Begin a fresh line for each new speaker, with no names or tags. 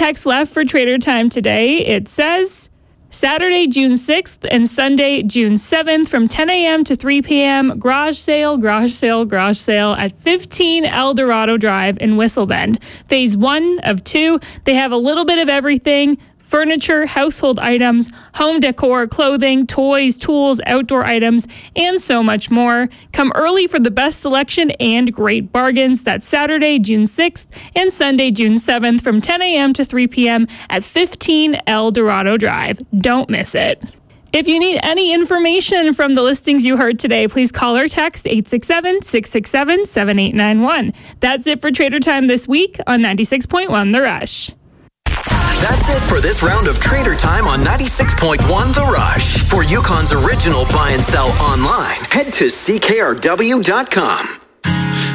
text left for Trader Time today. It says Saturday, June 6th and Sunday, June 7th from 10 a.m. to 3 p.m. Garage sale at 15 El Dorado Drive in Whistle Bend. Phase 1 of 2. They have a little bit of everything. Furniture, household items, home decor, clothing, toys, tools, outdoor items, and so much more. Come early for the best selection and great bargains. That's Saturday, June 6th and Sunday, June 7th from 10 a.m. to 3 p.m. at 15 El Dorado Drive. Don't miss it. If you need any information from the listings you heard today, please call or text 867-667-7891. That's it for Trader Time this week on 96.1 The Rush.
That's it for this round of Trader Time on 96.1 The Rush. For Yukon's original buy and sell online, head to ckrw.com.